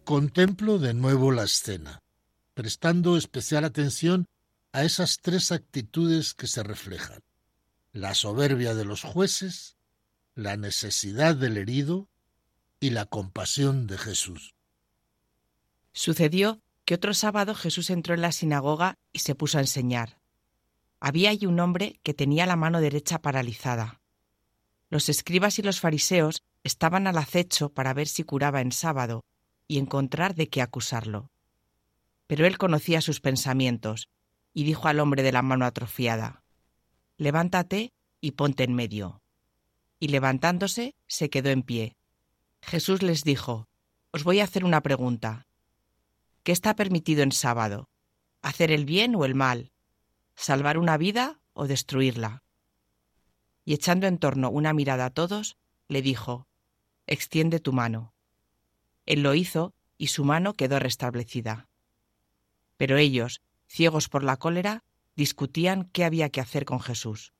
Contemplo de nuevo la escena, prestando especial atención a esas tres actitudes que se reflejan: la soberbia de los jueces, la necesidad del herido y la compasión de Jesús. Sucedió que otro sábado Jesús entró en la sinagoga y se puso a enseñar. Había allí un hombre que tenía la mano derecha paralizada. Los escribas y los fariseos estaban al acecho para ver si curaba en sábado y encontrar de qué acusarlo. Pero él conocía sus pensamientos y dijo al hombre de la mano atrofiada: «Levántate y ponte en medio». Y levantándose, se quedó en pie. Jesús les dijo: «Os voy a hacer una pregunta. ¿Qué está permitido en sábado? ¿Hacer el bien o el mal? ¿Salvar una vida o destruirla?». Y echando en torno una mirada a todos, le dijo: «Extiende tu mano». Él lo hizo y su mano quedó restablecida. Pero ellos, ciegos por la cólera, discutían qué había que hacer con Jesús.